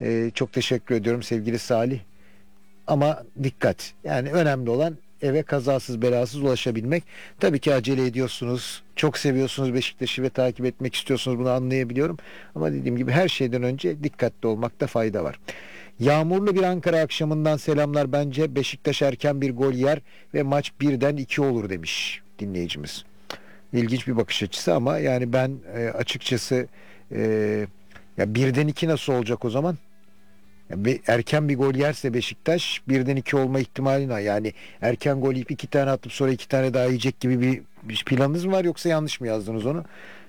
Çok teşekkür ediyorum sevgili Salih. Ama dikkat. Yani önemli olan eve kazasız belasız ulaşabilmek. Tabii ki acele ediyorsunuz. Çok seviyorsunuz Beşiktaş'ı ve takip etmek istiyorsunuz. Bunu anlayabiliyorum. Ama dediğim gibi her şeyden önce dikkatli olmakta fayda var. Yağmurlu bir Ankara akşamından selamlar. Bence Beşiktaş erken bir gol yer ve maç birden 2 olur demiş dinleyicimiz. İlginç bir bakış açısı ama yani ben açıkçası e, ya birden 2 nasıl olacak o zaman? Ya erken bir gol yerse Beşiktaş birden 2 olma ihtimali var. Yani erken gol yiyip 2 tane atıp sonra 2 tane daha yiyecek gibi bir planınız mı var, yoksa yanlış mı yazdınız onu?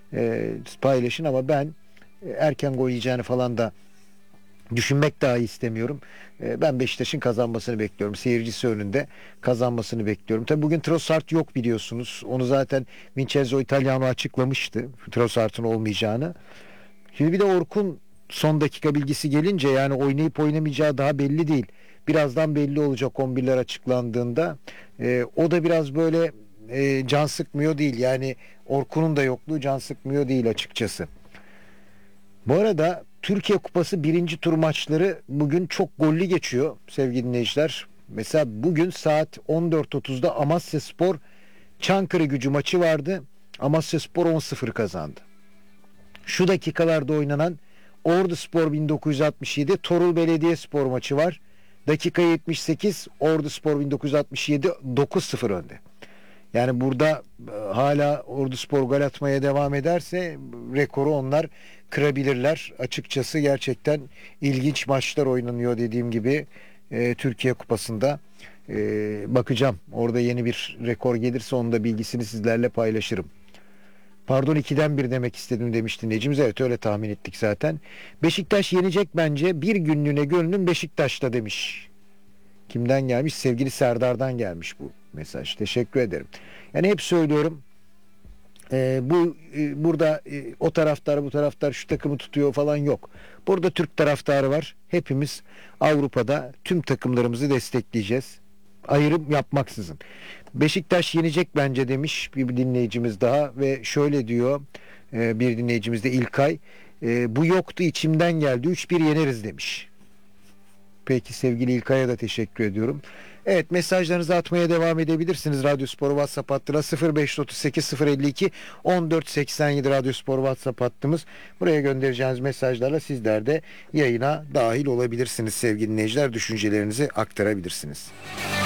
Paylaşın ama ben erken gol yiyeceğini falan da düşünmek dahi istemiyorum. Ben Beşiktaş'ın kazanmasını bekliyorum. Seyircisi önünde kazanmasını bekliyorum. Tabii bugün Trossard yok biliyorsunuz. Onu zaten Vincenzo Italiano açıklamıştı. Trossard'ın olmayacağını. Şimdi bir de Orkun son dakika bilgisi gelince, yani oynayıp oynamayacağı daha belli değil. Birazdan belli olacak 11'ler açıklandığında. O da biraz böyle can sıkmıyor değil. Yani Orkun'un da yokluğu can sıkmıyor değil açıkçası. Bu arada Türkiye Kupası birinci tur maçları bugün çok gollü geçiyor sevgili dinleyiciler. Mesela bugün saat 14.30'da Amasyaspor Çankırıgücü maçı vardı. Amasyaspor 10-0 kazandı. Şu dakikalarda oynanan Orduspor 1967 Torul Belediyespor maçı var. Dakika 78 Orduspor 1967 9-0 önde. Yani burada hala Orduspor gol atmaya devam ederse rekoru onlar kırabilirler. Açıkçası gerçekten ilginç maçlar oynanıyor dediğim gibi Türkiye Kupası'nda. Bakacağım. Orada yeni bir rekor gelirse onun da bilgisini sizlerle paylaşırım. Pardon, 2'den 1 demek istedim demiş dinleyicimiz. Evet, öyle tahmin ettik zaten. Beşiktaş yenecek bence. Bir günlüğüne gönlüm Beşiktaş'ta demiş. Kimden gelmiş? Sevgili Serdar'dan gelmiş bu mesaj. Teşekkür ederim. Yani hep söylüyorum. Burada o taraftar bu taraftar şu takımı tutuyor falan yok. Burada Türk taraftarı var. Hepimiz Avrupa'da tüm takımlarımızı destekleyeceğiz. Ayrım yapmaksızın. Beşiktaş yenecek bence demiş bir dinleyicimiz daha ve şöyle diyor bir dinleyicimiz de İlkay. Bu yoktu, içimden geldi. 3-1 yeneriz demiş. Peki sevgili İlkay'a da teşekkür ediyorum. Evet, mesajlarınızı atmaya devam edebilirsiniz. Radyospor WhatsApp hattına 0538 052 1487 Radyospor WhatsApp hattımız. Buraya göndereceğiniz mesajlarla sizler de yayına dahil olabilirsiniz sevgili dinleyiciler. Düşüncelerinizi aktarabilirsiniz.